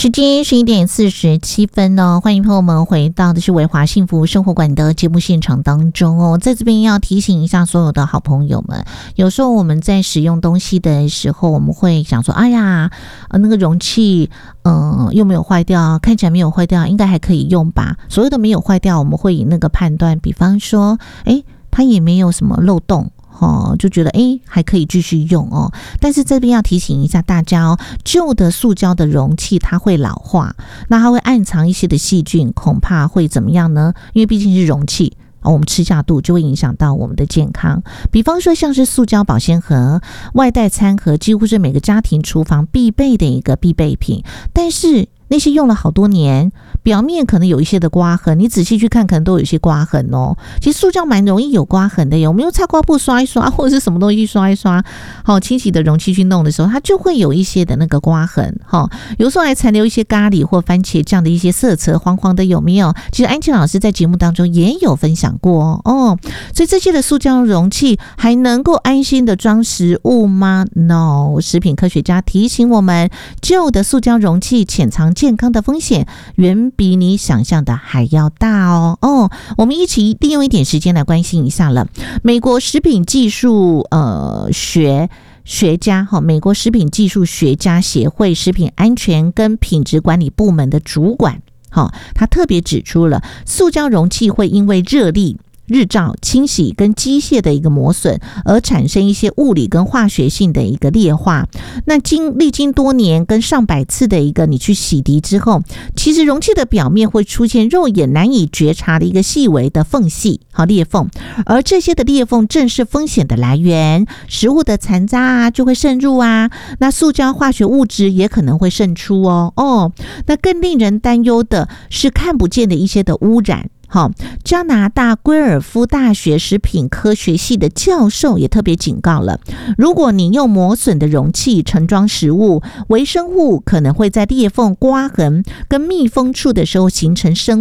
时间11:47哦，欢迎朋友们回到的是维华幸福生活馆的节目现场当中哦。在这边要提醒一下所有的好朋友们，有时候我们在使用东西的时候，我们会想说，哎呀，那个容器又没有坏掉，看起来没有坏掉，应该还可以用吧。所有的没有坏掉，我们会以那个判断，比方说，它也没有什么漏洞。就觉得还可以继续用哦，但是这边要提醒一下大家哦，旧的塑胶的容器它会老化，那它会暗藏一些的细菌，恐怕会怎么样呢？因为毕竟是容器我们吃下肚就会影响到我们的健康。比方说像是塑胶保鲜盒、外带餐盒，几乎是每个家庭厨房必备的一个必备品，但是那些用了好多年，表面可能有一些的刮痕，你仔细去看可能都有一些刮痕哦。其实塑胶蛮容易有刮痕的，有没有擦刮布刷一刷或者是什么东西刷一刷，清洗的容器去弄的时候，它就会有一些的那个刮痕有时候还残留一些咖喱或番茄酱的一些色泽，黄黄的有没有？其实安琪老师在节目当中也有分享过哦。所以这些的塑胶容器还能够安心的装食物吗？ No， 食品科学家提醒我们，旧的塑胶容器潜藏健康的风险远比你想象的还要大哦。我们一起利用一点时间来关心一下了。美国食品技术学家美国食品技术学家协会食品安全跟品质管理部门的主管他特别指出了，塑胶容器会因为热力、日照、清洗跟机械的一个磨损而产生一些物理跟化学性的一个劣化。那历经多年跟上百次的一个你去洗涤之后，其实容器的表面会出现肉眼难以觉察的一个细微的缝隙裂缝，而这些的裂缝正是风险的来源，食物的残渣就会渗入那塑胶化学物质也可能会渗出那更令人担忧的是看不见的一些的污染。加拿大圭尔夫大学食品科学系的教授也特别警告了，如果你用磨损的容器盛装食物，微生物可能会在裂缝、刮痕跟密封处的时候形成生